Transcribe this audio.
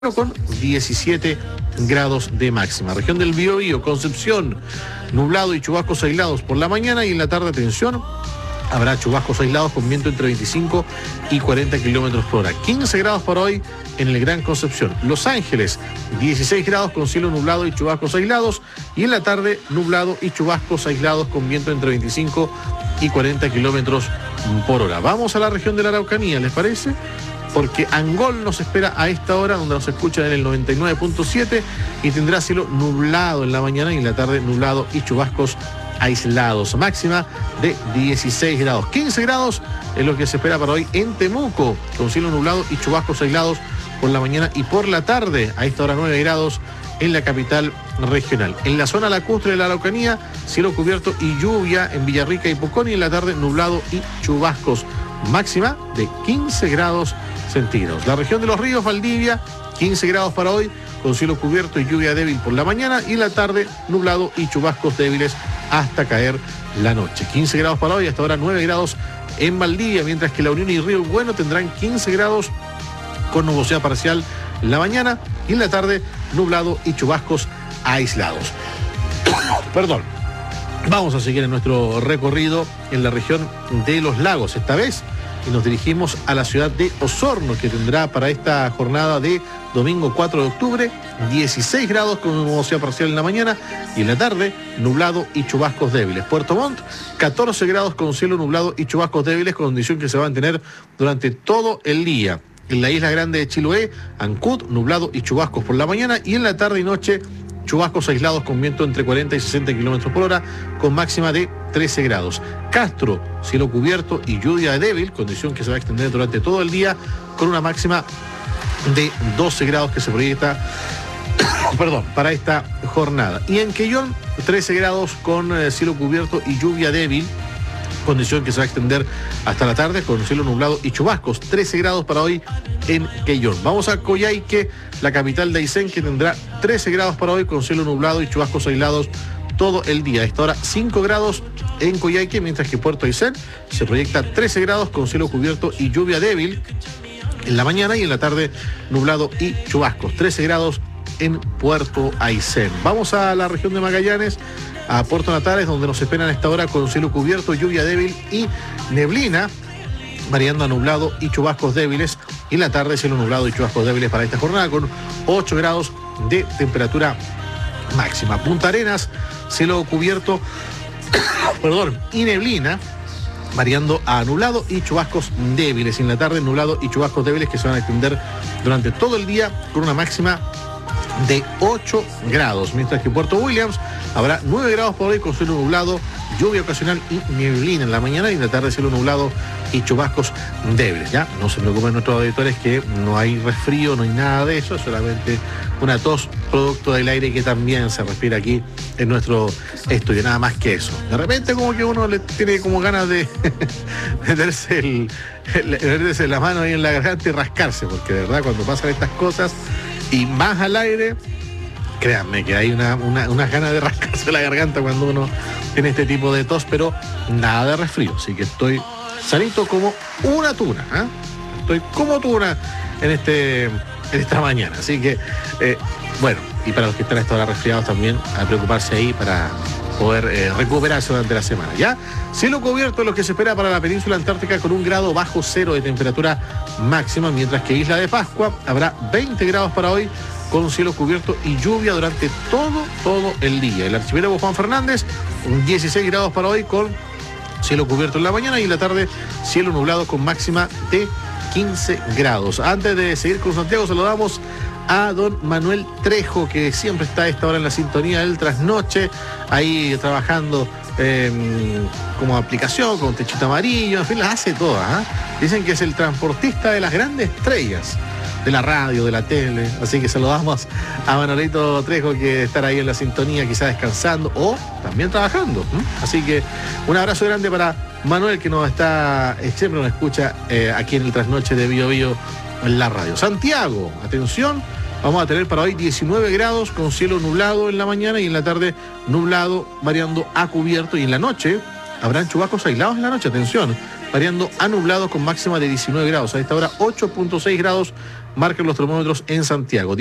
con 17 grados de máxima. Región del Biobío, Concepción, nublado y chubascos aislados por la mañana y en la tarde, atención, habrá chubascos aislados con viento entre 25 y 40 kilómetros por hora. 15 grados para hoy en el Gran Concepción. Los Ángeles, 16 grados con cielo nublado y chubascos aislados y en la tarde nublado y chubascos aislados con viento entre 25 y 40 kilómetros por hora. Vamos a la región de la Araucanía, ¿les parece? Porque Angol nos espera a esta hora, donde nos escuchan en el 99.7 y tendrá cielo nublado en la mañana y en la tarde nublado y chubascos aislados. Máxima de 16 grados. 15 grados es lo que se espera para hoy en Temuco, con cielo nublado y chubascos aislados por la mañana y por la tarde. A esta hora 9 grados en la capital regional. En la zona lacustre de la Araucanía, cielo cubierto y lluvia en Villarrica y Pucón y en la tarde nublado y chubascos. Máxima de 15 grados centígrados. La región de los ríos, Valdivia, 15 grados para hoy, con cielo cubierto y lluvia débil por la mañana y en la tarde nublado y chubascos débiles hasta caer la noche. 15 grados para hoy, hasta ahora 9 grados en Valdivia, mientras que La Unión y Río Bueno tendrán 15 grados con nubosidad parcial en la mañana y en la tarde nublado y chubascos aislados. Perdón. Vamos a seguir en nuestro recorrido en la región de los lagos esta vez y nos dirigimos a la ciudad de Osorno, que tendrá para esta jornada de domingo 4 de octubre 16 grados con nubosidad parcial en la mañana y en la tarde nublado y chubascos débiles. Puerto Montt, 14 grados con cielo nublado y chubascos débiles, condición que se va a mantener durante todo el día. En la isla grande de Chiloé, Ancud, nublado y chubascos por la mañana y en la tarde y noche chubascos aislados con viento entre 40 y 60 kilómetros por hora, con máxima de 13 grados. Castro, cielo cubierto y lluvia débil, condición que se va a extender durante todo el día, con una máxima de 12 grados que se proyecta para esta jornada. Y en Quellón, 13 grados con cielo cubierto y lluvia débil, condición que se va a extender hasta la tarde con cielo nublado y chubascos. 13 grados para hoy en Quellón. Vamos a Coyhaique, la capital de Aysén, que tendrá 13 grados para hoy con cielo nublado y chubascos aislados todo el día. A esta hora 5 grados en Coyhaique, mientras que Puerto Aysén se proyecta 13 grados con cielo cubierto y lluvia débil en la mañana y en la tarde nublado y chubascos. 13 grados en Puerto Aysén. Vamos a la región de Magallanes, a Puerto Natales, donde nos esperan a esta hora con cielo cubierto, lluvia débil y neblina, variando a nublado y chubascos débiles. Y en la tarde cielo nublado y chubascos débiles para esta jornada, con 8 grados de temperatura máxima. Punta Arenas, cielo cubierto, y neblina, variando a nublado y chubascos débiles. Y en la tarde nublado y chubascos débiles que se van a extender durante todo el día, con una máxima de 8 grados, mientras que Puerto Williams habrá 9 grados por hoy con cielo nublado, lluvia ocasional y neblina en la mañana y en la tarde cielo nublado y chubascos débiles. Ya no se preocupen nuestros auditores que no hay resfrío, no hay nada de eso, solamente una tos producto del aire que también se respira aquí en nuestro estudio, nada más que eso. De repente como que uno le tiene como ganas de meterse la mano ahí en la garganta y rascarse, porque de verdad cuando pasan estas cosas y más al aire, créanme que hay unas ganas de rascarse la garganta cuando uno tiene este tipo de tos, pero nada de resfrío, así que estoy sanito como una tuna, ¿eh? Estoy como tuna en esta mañana, así que bueno, y para los que están a esta hora resfriados también, a preocuparse ahí para poder recuperarse durante la semana, ¿ya? Cielo cubierto es lo que se espera para la península antártica con 1 grado bajo cero de temperatura máxima, mientras que Isla de Pascua habrá 20 grados para hoy con cielo cubierto y lluvia durante todo el día. El archipiélago Juan Fernández, 16 grados para hoy con cielo cubierto en la mañana y en la tarde cielo nublado con máxima de 15 grados. Antes de seguir con Santiago, saludamos a don Manuel Trejo, que siempre está a esta hora en la sintonía del trasnoche, ahí trabajando como aplicación, con techito amarillo, en fin, las hace todas, ¿eh? Dicen que es el transportista de las grandes estrellas de la radio, de la tele, así que saludamos a Manuelito Trejo, que estará ahí en la sintonía, quizás descansando o también trabajando, ¿eh? Así que un abrazo grande para Manuel, que siempre nos escucha aquí en el trasnoche de Bio Bio en la radio. Santiago, atención, vamos a tener para hoy 19 grados con cielo nublado en la mañana y en la tarde nublado, variando a cubierto, y en la noche habrán chubascos aislados en la noche, atención, variando a nublado con máxima de 19 grados. A esta hora 8.6 grados marcan los termómetros en Santiago.